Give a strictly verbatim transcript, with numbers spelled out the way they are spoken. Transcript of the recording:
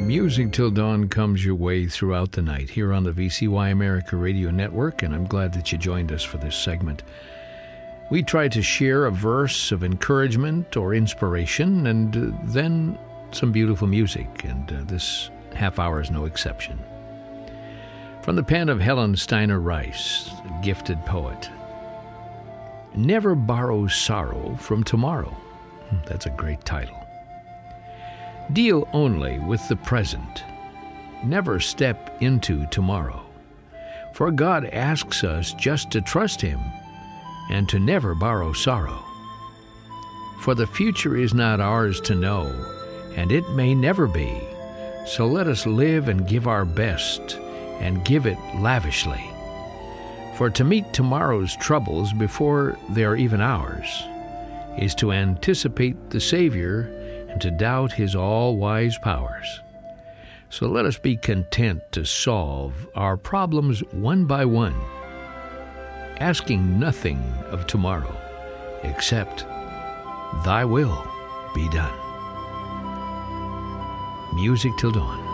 Music Till Dawn comes your way throughout the night here on the V C Y America Radio Network, and I'm glad that you joined us for this segment. We try to share a verse of encouragement or inspiration, and uh, then some beautiful music, and uh, this half hour is no exception. From the pen of Helen Steiner Rice, a gifted poet, "Never borrow sorrow from tomorrow." That's a great title. Deal only with the present. Never step into tomorrow. For God asks us just to trust Him and to never borrow sorrow. For the future is not ours to know, and it may never be. So let us live and give our best, and give it lavishly. For to meet tomorrow's troubles before they are even ours is to anticipate the Savior and to doubt His all-wise powers. So let us be content to solve our problems one by one, asking nothing of tomorrow except Thy will be done. Music Till Dawn.